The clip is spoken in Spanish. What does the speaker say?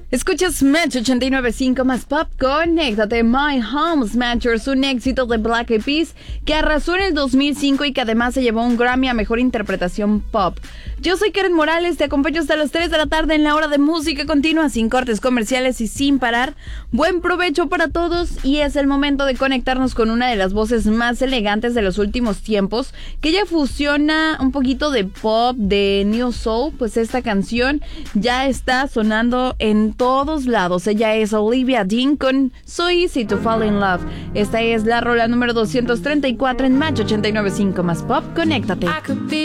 Escuchas Match 89.5 más pop. Conéctate. My Home Smashers, un éxito de Black Eyed Peas que arrasó en el 2005 y que además se llevó un Grammy a Mejor Interpretación Pop. Yo soy Karen Morales, te acompaño hasta las 3 de la tarde en la hora de música continua, sin cortes comerciales y sin parar. Buen provecho para todos y es el momento de conectarnos con una de las voces más elegantes de los últimos tiempos, que ella fusiona un poquito de pop, de New Soul. Pues esta canción ya está sonando en todos lados. Ella es Olivia Dean con So Easy to Fall in Love. Esta es la rola número 234 en Match 89.5 más pop. Conéctate.